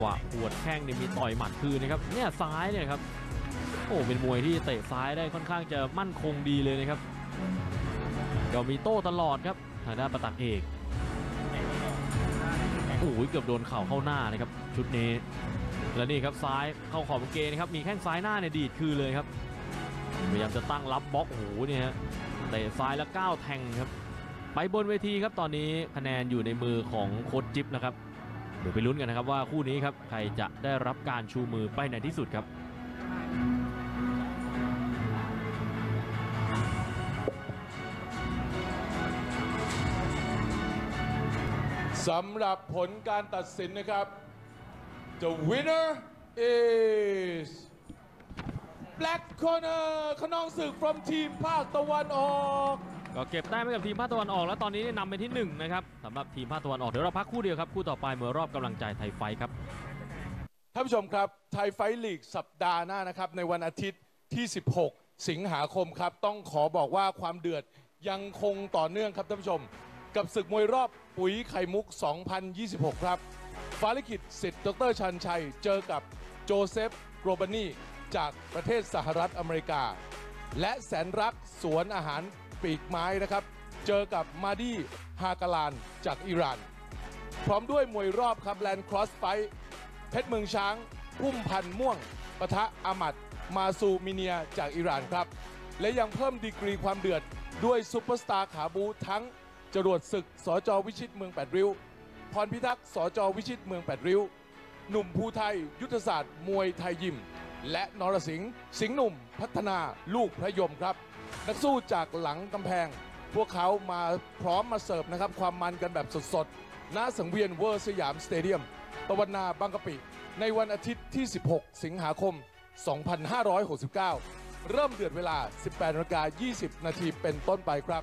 ว่าหัวแข้งเนี่ยมีต่อยหมัดคืนนะครับเนี่ยซ้ายเนี่ยครับโอ้เป็นมวยที่เตะซ้ายได้ค่อนข้างจะมั่นคงดีเลยนะครับก็มีโต้ตลอดครับทางด้านประตักเอกโอ้ยเกือบโดนเข่าเข้าหน้านะครับชุดนี้แล้วนี่ครับซ้ายเข้าขอบกางเกงนะครับมีแข้งซ้ายหน้าเนี่ยดีดคืนเลยครับพยายามจะตั้งรับบล็อกโอ้โหเนี่ยฮะเตะซ้ายแล้วก้าวแทงครับไปบนเวทีครับตอนนี้คะแนนอยู่ในมือของโค้ชจิ๊บนะครับเดี๋ยวไปลุ้นกันนะครับว่าคู่นี้ครับใครจะได้รับการชูมือไปในที่สุดครับสำหรับผลการตัดสินนะครับ The winner is Black Corner ขนองศึก from ทีมภาคตะวันออกก็เก็บแต้มให้กับทีมภาคตะวันออกแล้วตอนนี้นำไปที่1นะครับสำหรับทีมภาคตะวันออกเดี๋ยวเราพักคู่เดียวครับคู่ต่อไปเมื่อรอบกำลังใจไทยไฟครับท่านผู้ชมครับไทยไฟลีกสัปดาห์หน้านะครับในวันอาทิตย์ที่ 16 สิงหาคมครับต้องขอบอกว่าความเดือดยังคงต่อเนื่องครับท่านผู้ชมกับศึกมวยรอบปุ๋ยไข่มุก 2026 ครับฟาลิกิตสิทธิ์ดร.ชันชัยเจอกับโจเซฟโกรบานีจากประเทศสหรัฐอเมริกาและแสนรักสวนอาหารปีกไม้นะครับเจอกับมาดีฮากาลานจากอิหร่านพร้อมด้วยมวยรอบครับแลนด์ครอสไฟเพชรเมืองช้างพุ่มพันธ์ม่วงปะทะอามัดมาซูมิเนียจากอิหร่านครับและยังเพิ่มดีกรีความเดือดด้วยซุปเปอร์สตาร์ขาบูทั้งจรวดศึกสจ.วิชิตเมือง8ริ้วพรพิทักษ์สจ.วิชิตเมือง8ริ้วหนุ่มภูไทยยุทธศาสตร์มวยไทยยิมและนรสิงห์สิงห์หนุ่มพัฒนาลูกพระยมครับนักสู้จากหลังกำแพงพวกเขามาพร้อมมาเสิร์ฟนะครับความมันกันแบบสดๆณสังเวียนเวอร์สยามสเตเดียมตะวันนาบางกะปิในวันอาทิตย์ที่ 16 สิงหาคม 2569 เริ่มเดือดเวลา 18:20 นาทีเป็นต้นไปครับ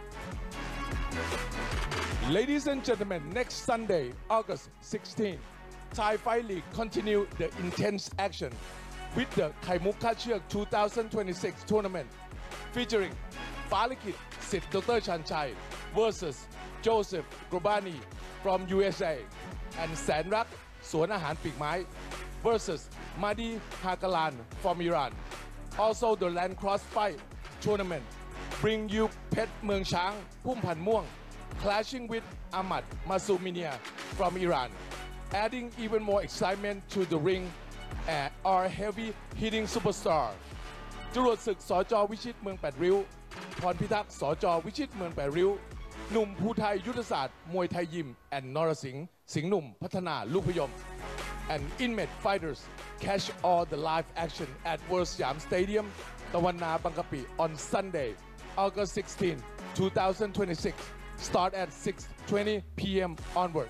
Ladies and gentlemen, next Sunday, August 16, Thai Fight League continue the intense action with the Khaimuk Khatchuk 2026 tournament featuring Falikit Sitt Dr. Chanchay versus Joseph Grobani from USA and Sanrak สวนอาหารปีกไม้ versus Madi Hakalan from Iran. Also the Land Cross Fight tournament bring you Pet Meung Chang พุ่มพันธ์ม่วง clashing with Ahmad Masuminia from Iran, adding even more excitement to the ring and our heavy hitting superstar จรวดศึกสจ.วิชิตเมือง8ริ้วพรพิทักษ์สจ.วิชิตเมือง8ริ้วหนุ่มภูไทยยุทธศาสตร์มวยไทยยิมแอนนรสิงห์สิงห์หนุ่มพัฒนาลูกพยม and Inmate Fighters catch all the live action at World Siam Stadium ตะวันนาบางกะปิ on Sunday August 16, 2026 start at 6:20 p.m. onward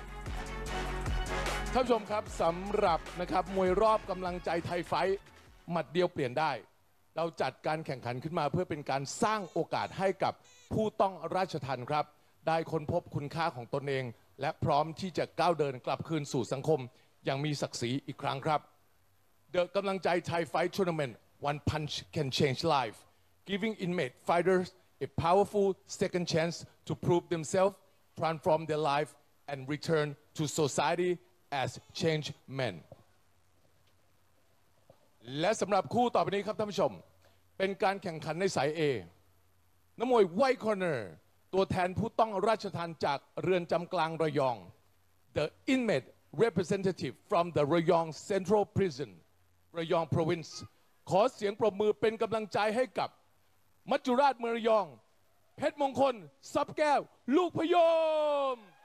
ท่านผู้ชมครับสำหรับนะครับมวยรอบกำลังใจไทยไฟท์หมัดเดียวเปลี่ยนได้เราจัดการแข่งขันขึ้นมาเพื่อเป็นการสร้างโอกาสให้กับผู้ต้องราชทัณฑ์ครับได้ค้นพบคุณค่าของตนเองและพร้อมที่จะก้าวเดินกลับคืนสู่สังคมอย่างมีศักดิ์ศรีอีกครั้งครับ The กำลังใจไทยไฟท์ Tournament One Punch Can Change Life giving inmate fighters a powerful second chance to prove themselves transform their life and return to society as changed men และสำหรับคู่ต่อไปนี้ครับท่านผู้ชมเป็นการแข่งขันในสาย A นักมวย White Corner ตัวแทนผู้ต้องราชทัณฑ์จากเรือนจำกลางระยอง The inmate representative from the Rayong Central Prison ระยอง Province ขอเสียงปรบมือเป็นกำลังใจให้กับมัจจุราชเมืองระยองเพชรมงคลทรัพย์แก้วลูกพยม